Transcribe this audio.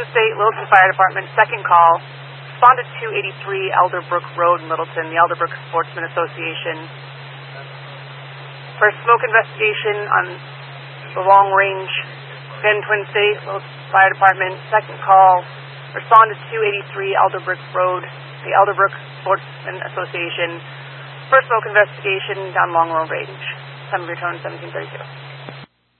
State, Littleton Fire Department, second call. Responded to 283 Elderbrook Road in Littleton, the Elderbrook Sportsman Association. For smoke investigation on the long range, again, Twin State, Littleton Fire Department, second call. Responded to 283 Elderbrook Road, the Elderbrook Sportsman Association. For smoke investigation down Long Road Range. Time of return 1732.